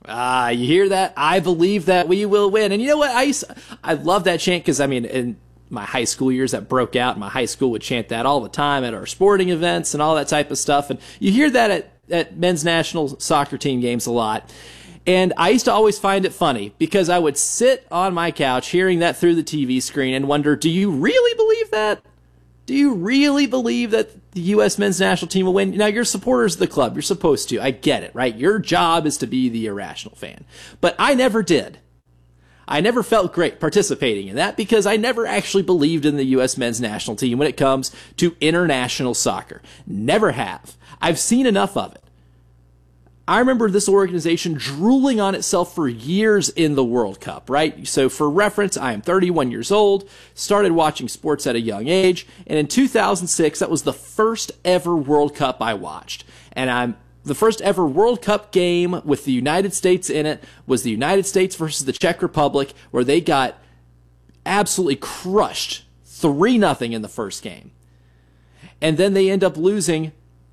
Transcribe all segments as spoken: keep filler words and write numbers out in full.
Ah, you hear that? I believe that we will win. And you know what? I used, I love that chant because, I mean, in my high school years, that broke out. My high school would chant that all the time at our sporting events and all that type of stuff. And you hear that at, at men's national soccer team games a lot. And I used to always find it funny because I would sit on my couch hearing that through the T V screen and wonder, do you really believe that? Do you really believe that the U S men's national team will win? Now, you're supporters of the club. You're supposed to. I get it, right? Your job is to be the irrational fan. But I never did. I never felt great participating in that because I never actually believed in the U S men's national team when it comes to international soccer. Never have. I've seen enough of it. I remember this organization drooling on itself for years in the World Cup, right? So for reference, I am thirty-one years old, started watching sports at a young age, and in two thousand six, that was the first ever World Cup I watched. And I'm the first ever World Cup game with the United States in it was the United States versus the Czech Republic, where they got absolutely crushed three nothing in the first game. And then they end up losing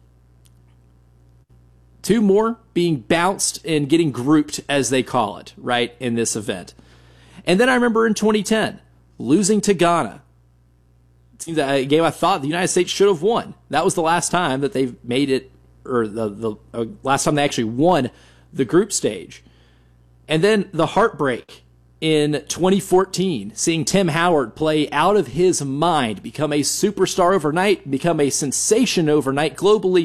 two more, being bounced and getting grouped, as they call it, right, in this event. And then I remember in twenty ten, losing to Ghana. It seems that a game I thought the United States should have won. That was the last time that they've made it, or the, the uh, last time they actually won the group stage. And then the heartbreak in twenty fourteen, seeing Tim Howard play out of his mind, become a superstar overnight, become a sensation overnight globally,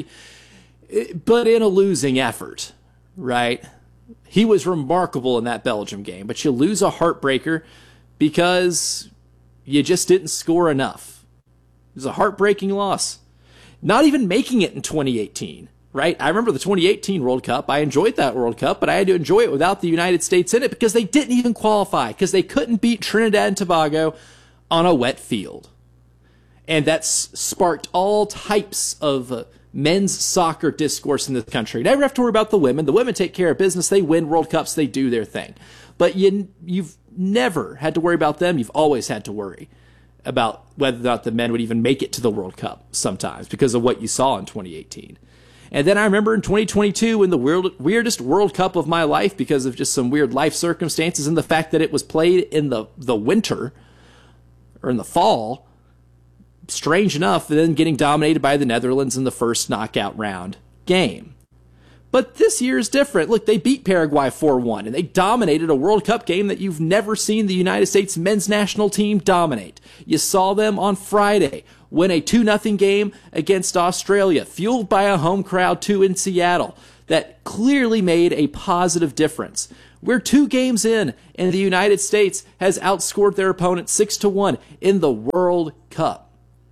but in a losing effort, right? He was remarkable in that Belgium game, but you lose a heartbreaker because you just didn't score enough. It was a heartbreaking loss. Not even making it in twenty eighteen, right? I remember the twenty eighteen World Cup. I enjoyed that World Cup, but I had to enjoy it without the United States in it because they didn't even qualify, because they couldn't beat Trinidad and Tobago on a wet field. And that's sparked all types of uh, men's soccer discourse in this country. Never have to worry about the women. The women take care of business. They win World Cups. They do their thing. But you, you've never had to worry about them. You've always had to worry about whether or not the men would even make it to the World Cup sometimes because of what you saw in twenty eighteen. And then I remember in twenty twenty-two, in the weird, weirdest World Cup of my life because of just some weird life circumstances and the fact that it was played in the, the winter or in the fall, strange enough, then getting dominated by the Netherlands in the first knockout round game. But this year is different. Look, they beat Paraguay four one, and they dominated a World Cup game that you've never seen the United States men's national team dominate. You saw them on Friday win a two nothing game against Australia, fueled by a home crowd too in Seattle, that clearly made a positive difference. We're two games in, and the United States has outscored their opponent six to one in the World Cup.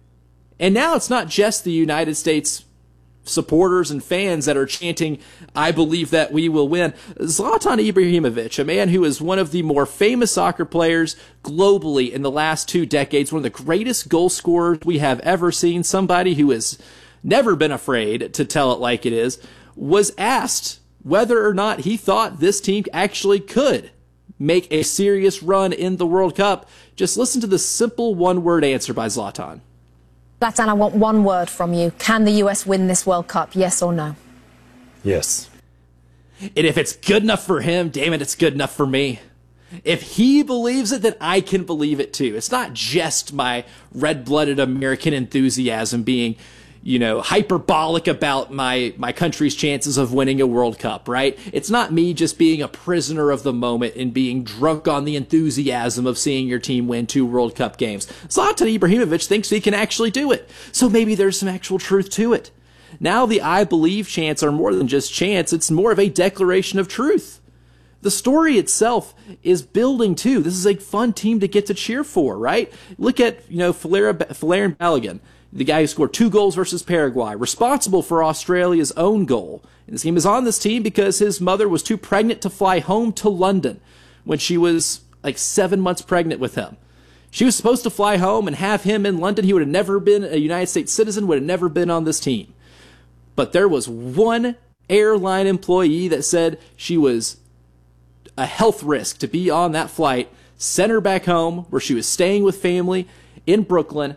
And now it's not just the United States supporters and fans that are chanting, I believe that we will win. Zlatan Ibrahimovic, a man who is one of the more famous soccer players globally in the last two decades, one of the greatest goal scorers we have ever seen, somebody who has never been afraid to tell it like it is, was asked whether or not he thought this team actually could make a serious run in the World Cup. Just listen to the simple one-word answer by Zlatan. Zlatan, I want one word from you. Can the U S win this World Cup, yes or no? Yes. And if it's good enough for him, damn it, it's good enough for me. If he believes it, then I can believe it too. It's not just my red-blooded American enthusiasm being, you know, hyperbolic about my, my country's chances of winning a World Cup, right? It's not me just being a prisoner of the moment and being drunk on the enthusiasm of seeing your team win two World Cup games. Zlatan Ibrahimovic thinks he can actually do it. So maybe there's some actual truth to it. Now the I believe chants are more than just chants. It's more of a declaration of truth. The story itself is building too. This is a fun team to get to cheer for, right? Look at, you know, Folarin Balogun, the guy who scored two goals versus Paraguay, responsible for Australia's own goal. And he was on this team because his mother was too pregnant to fly home to London when she was like seven months pregnant with him. She was supposed to fly home and have him in London. He would have never been a United States citizen, would have never been on this team. But there was one airline employee that said she was a health risk to be on that flight, sent her back home where she was staying with family in Brooklyn,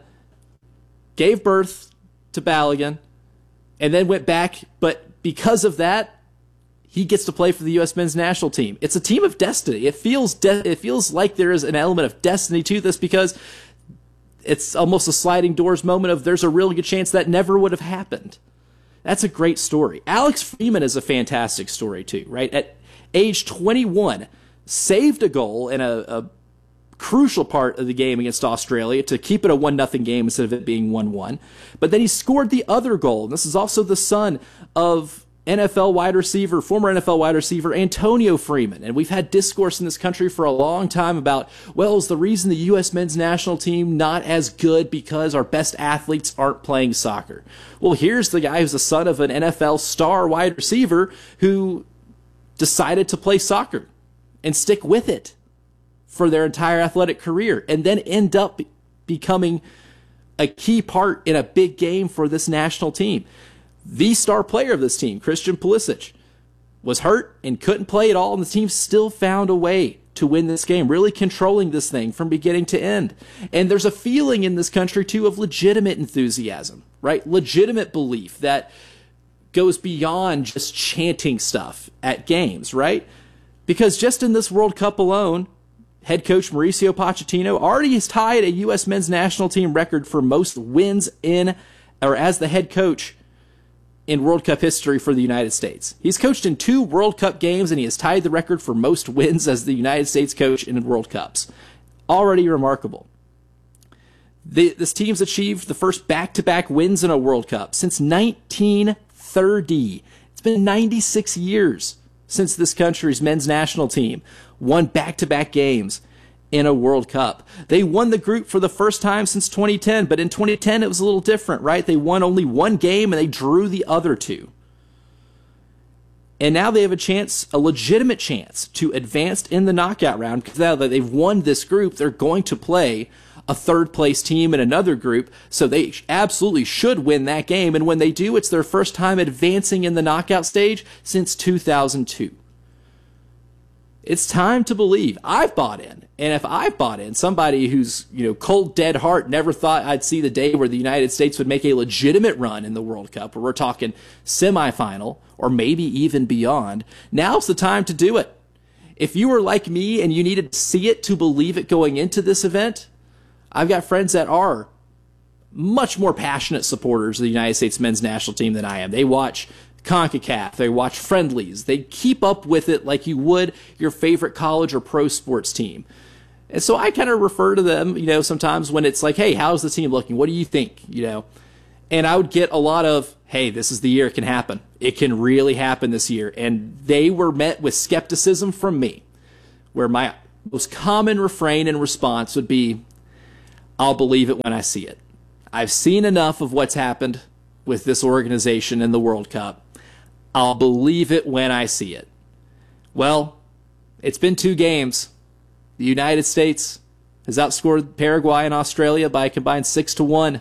gave birth to Balogun, and then went back. But because of that, he gets to play for the U S men's national team. It's a team of destiny. It feels de- it feels like there is an element of destiny to this, because it's almost a sliding doors moment of there's a really good chance that never would have happened. That's a great story. Alex Freeman is a fantastic story too, right? At age twenty-one, saved a goal in a, a crucial part of the game against Australia to keep it a one nothing game instead of it being one one. But then he scored the other goal. And this is also the son of N F L wide receiver, former N F L wide receiver Antonio Freeman. And we've had discourse in this country for a long time about, well, is the reason the U S men's national team not as good because our best athletes aren't playing soccer? Well, here's the guy who's the son of an N F L star wide receiver who decided to play soccer and stick with it for their entire athletic career, and then end up becoming a key part in a big game for this national team. The star player of this team, Christian Pulisic, was hurt and couldn't play at all, and the team still found a way to win this game, really controlling this thing from beginning to end. And there's a feeling in this country, too, of legitimate enthusiasm, right? Legitimate belief that goes beyond just chanting stuff at games, right? Because just in this World Cup alone, head coach Mauricio Pochettino already has tied a U S men's national team record for most wins in, or as the head coach in World Cup history for the United States. He's coached in two World Cup games, and he has tied the record for most wins as the United States coach in World Cups. Already remarkable. The, this team's achieved the first back-to-back wins in a World Cup since nineteen thirty. It's been ninety-six years since this country's men's national team won back-to-back games in a World Cup. They won the group for the first time since twenty ten, but in twenty ten it was a little different, right? They won only one game and they drew the other two. And now they have a chance, a legitimate chance, to advance in the knockout round, because now that they've won this group, they're going to play a third-place team in another group, so they absolutely should win that game. And when they do, it's their first time advancing in the knockout stage since two thousand two. It's time to believe. I've bought in. And if I've bought in, somebody who's, you know, cold, dead heart, never thought I'd see the day where the United States would make a legitimate run in the World Cup, where we're talking semifinal or maybe even beyond, now's the time to do it. If you were like me and you needed to see it to believe it going into this event, I've got friends that are much more passionate supporters of the United States men's national team than I am. They watch CONCACAF, they watch friendlies, they keep up with it like you would your favorite college or pro sports team. And so I kind of refer to them, you know, sometimes when it's like, hey, how's the team looking? What do you think? You know, and I would get a lot of, hey, this is the year it can happen. It can really happen this year. And they were met with skepticism from me, where my most common refrain and response would be, I'll believe it when I see it. I've seen enough of what's happened with this organization in the World Cup. I'll believe it when I see it. Well, it's been two games. The United States has outscored Paraguay and Australia by a combined six to one.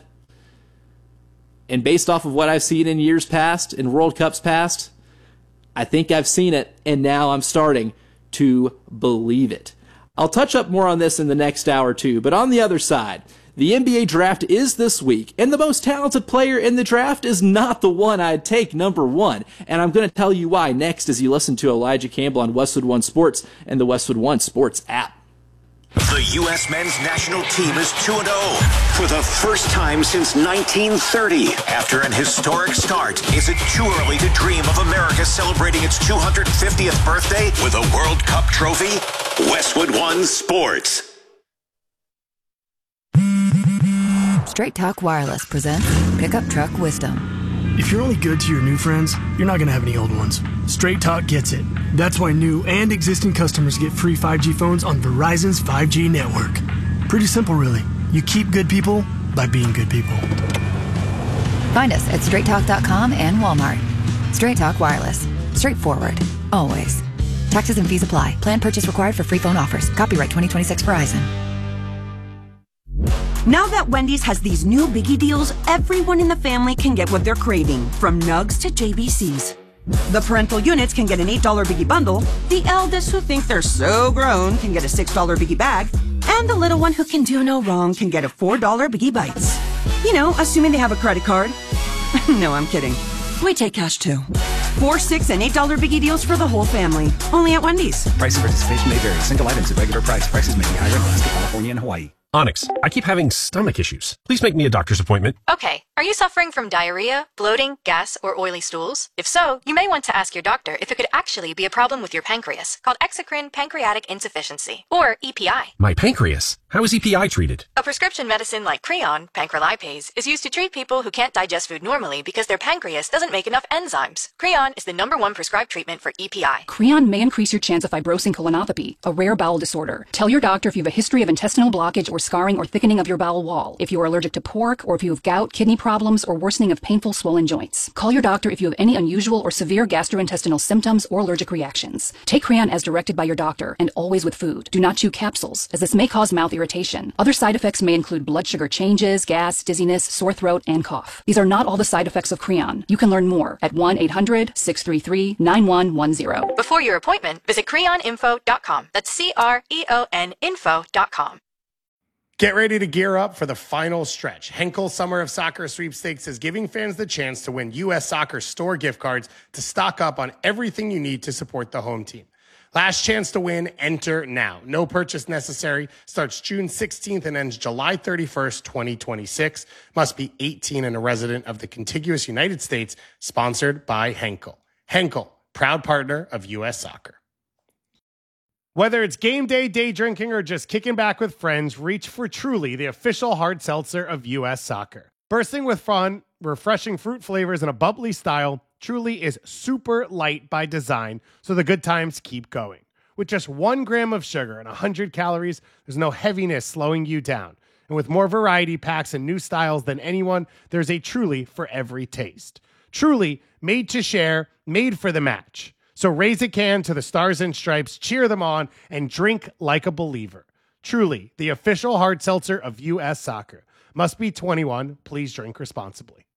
And based off of what I've seen in years past, in World Cups past, I think I've seen it, and now I'm starting to believe it. I'll touch up more on this in the next hour too, but on the other side, the N B A draft is this week, and the most talented player in the draft is not the one I'd take number one. And I'm going to tell you why next as you listen to Elijah Campbell on Westwood One Sports and the Westwood One Sports app. The U S men's national team is two and oh for the first time since nineteen thirty. After an historic start, is it too early to dream of America celebrating its two hundred fiftieth birthday with a World Cup trophy? Westwood One Sports. Straight Talk Wireless presents Pickup Truck Wisdom. If you're only good to your new friends, you're not going to have any old ones. Straight Talk gets it. That's why new and existing customers get free five G phones on Verizon's five G network. Pretty simple, really. You keep good people by being good people. Find us at straight talk dot com and Walmart. Straight Talk Wireless. Straightforward. Always. Taxes and fees apply. Plan purchase required for free phone offers. Copyright twenty twenty-six Verizon. Now that Wendy's has these new biggie deals, everyone in the family can get what they're craving, from nugs to J B Cs. The parental units can get an eight dollar biggie bundle, the eldest who think they're so grown can get a six dollar biggie bag, and the little one who can do no wrong can get a four dollar biggie bites. You know, assuming they have a credit card. No, I'm kidding. We take cash too. Four, six, and eight dollar biggie deals for the whole family. Only at Wendy's. Price and participation may vary. Single items at regular price. Prices may be higher in Alaska, California, and Hawaii. Onyx, I keep having stomach issues. Please make me a doctor's appointment. Okay. Are you suffering from diarrhea, bloating, gas, or oily stools? If so, you may want to ask your doctor if it could actually be a problem with your pancreas, called exocrine pancreatic insufficiency, or E P I. My pancreas? How is E P I treated? A prescription medicine like Creon, pancrelipase, is used to treat people who can't digest food normally because their pancreas doesn't make enough enzymes. Creon is the number one prescribed treatment for E P I. Creon may increase your chance of fibrosing colonopathy, a rare bowel disorder. Tell your doctor if you have a history of intestinal blockage or scarring or thickening of your bowel wall, if you are allergic to pork, or if you have gout, kidney problems, or worsening of painful swollen joints. Call your doctor if you have any unusual or severe gastrointestinal symptoms or allergic reactions. Take Creon as directed by your doctor, and always with food. Do not chew capsules, as this may cause mouth irritation. Other side effects may include blood sugar changes, gas, dizziness, sore throat, and cough. These are not all the side effects of Creon. You can learn more at one eight hundred, six three three, nine one one zero. Before your appointment, visit creon info dot com. That's C R E O N info dot com. Get ready to gear up for the final stretch. Henkel Summer of Soccer Sweepstakes is giving fans the chance to win U S Soccer store gift cards to stock up on everything you need to support the home team. Last chance to win, enter now. No purchase necessary. Starts June sixteenth and ends July thirty-first, twenty twenty-six. Must be eighteen and a resident of the contiguous United States. Sponsored by Henkel. Henkel, proud partner of U S Soccer. Whether it's game day, day drinking, or just kicking back with friends, reach for Truly, the official hard seltzer of U S Soccer. Bursting with fun, refreshing fruit flavors, and a bubbly style, Truly is super light by design, so the good times keep going. With just one gram of sugar and one hundred calories, there's no heaviness slowing you down. And with more variety packs and new styles than anyone, there's a Truly for every taste. Truly, made to share, made for the match. So raise a can to the Stars and Stripes, cheer them on, and drink like a believer. Truly, the official hard seltzer of U S Soccer. Must be twenty-one. Please drink responsibly.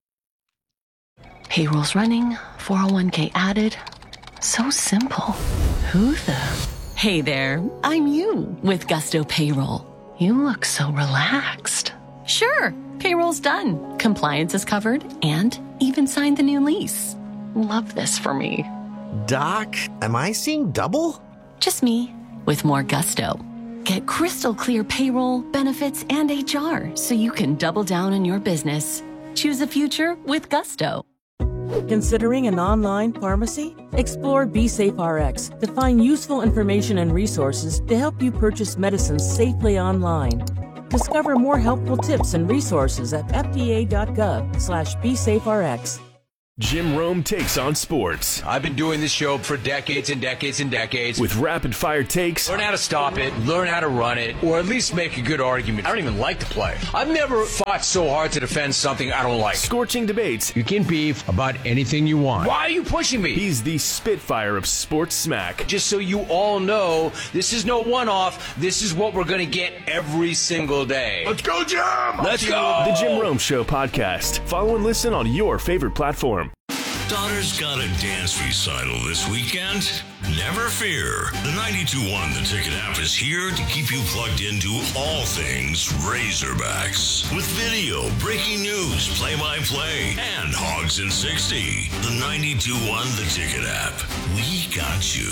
Payroll's running, four oh one k added. So simple. Who the? Hey there, I'm you with Gusto Payroll. You look so relaxed. Sure, payroll's done. Compliance is covered and even signed the new lease. Love this for me. Doc, am I seeing double? Just me, with more gusto. Get crystal clear payroll, benefits, and H R so you can double down on your business. Choose a future with gusto. Considering an online pharmacy? Explore BeSafeRx to find useful information and resources to help you purchase medicines safely online. Discover more helpful tips and resources at fda.gov slash BeSafeRx. Jim Rome takes on sports. I've been doing this show for decades and decades and decades. With rapid-fire takes. Learn how to stop it, learn how to run it, or at least make a good argument. I don't even like to play. I've never fought so hard to defend something I don't like. Scorching debates. You can beef about anything you want. Why are you pushing me? He's the Spitfire of sports smack. Just so you all know, this is no one-off. This is what we're going to get every single day. Let's go, Jim! Let's go! The Jim Rome Show podcast. Follow and listen on your favorite platform. Daughter's got a dance recital this weekend? Never fear. The ninety-two point one The Ticket app is here to keep you plugged into all things Razorbacks. With video, breaking news, play-by-play, and Hogs in sixty. The ninety-two point one The Ticket app. We got you.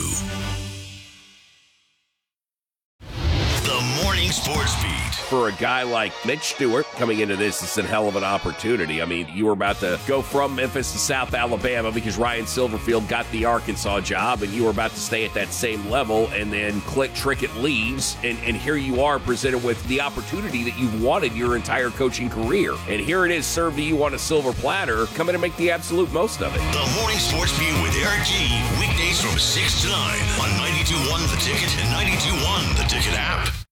The Morning Sports Beat. For a guy like Mitch Stewart coming into this, it's a hell of an opportunity. I mean, you were about to go from Memphis to South Alabama because Ryan Silverfield got the Arkansas job, and you were about to stay at that same level, and then Click Trickett leaves, and, and here you are presented with the opportunity that you've wanted your entire coaching career. And here it is served to you on a silver platter. Come in and make the absolute most of it. The Morning Sports Beat with Eric G. Weekdays from six to nine on ninety-two point one The Ticket and ninety-two point one The Ticket app.